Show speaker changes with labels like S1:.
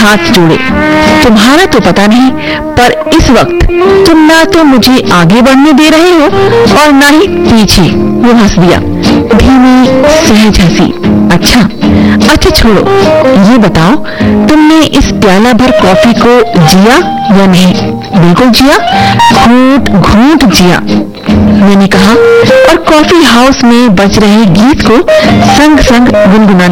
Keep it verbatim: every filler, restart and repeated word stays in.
S1: हाथ जोड़े। तुम्हारा तो पता नहीं, पर इस वक्त तुम ना तो मुझे आगे बढ़ने दे रहे हो और ना ही पीछे। वो हंस दिया, धीमी सहज हंसी। अच्छा अच्छा छोड़ो, ये बताओ तुमने इस प्याला भर कॉफी को जिया या नहीं? बिल्कुल जिया, घूंट घूंट जिया, मैंने कहा और कॉफी हाउस में बज रहे गीत को संग संग गुनगुनाने